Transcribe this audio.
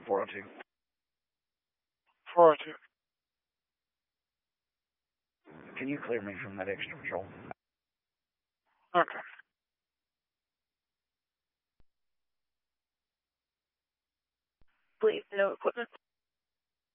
402. 402. Can you clear me from that extra patrol? Okay. Please, no equipment.